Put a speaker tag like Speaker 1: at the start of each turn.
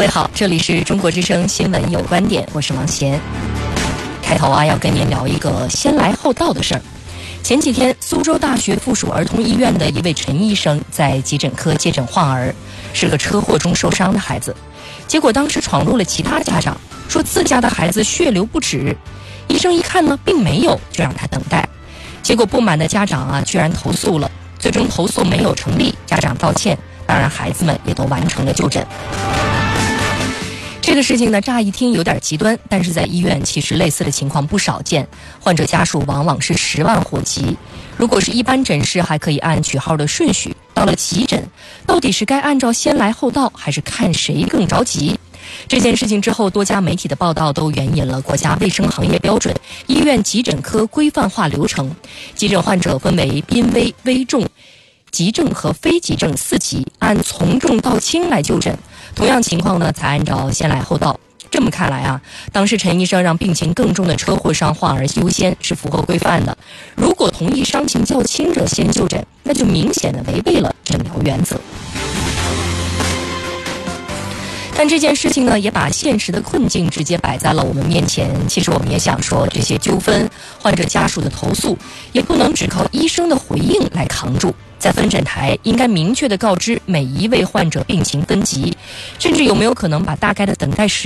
Speaker 1: 位好，这里是中国之声新闻有观点，我是王贤。开头要跟您聊一个先来后到的事儿。前几天，苏州大学附属儿童医院的一位陈医生在急诊科接诊患儿，是个车祸中受伤的孩子。结果当时闯入了其他家长，说自家的孩子血流不止。医生一看呢，并没有，就让他等待。结果不满的家长居然投诉了，最终投诉没有成立，家长道歉，当然孩子们也都完成了就诊。这个事情呢，乍一听有点极端，但是在医院其实类似的情况不少见，患者家属往往是10万火急。如果是一般诊室，还可以按取号的顺序，到了急诊，到底是该按照先来后到，还是看谁更着急？这件事情之后，多家媒体的报道都援引了国家卫生行业标准、医院急诊科规范化流程。急诊患者分为濒危、危重、急症和非急症4级，按从重到轻来就诊。同样情况呢，才按照先来后到。这么看来当时陈医生让病情更重的车祸伤患儿优先是符合规范的。如果同意伤情较轻者先就诊，那就明显的违背了诊疗原则。但这件事情呢，也把现实的困境直接摆在了我们面前。其实我们也想说，这些纠纷、患者家属的投诉，也不能只靠医生的回应来扛住。在分诊台应该明确地告知每一位患者病情分级，甚至有没有可能把大概的等待时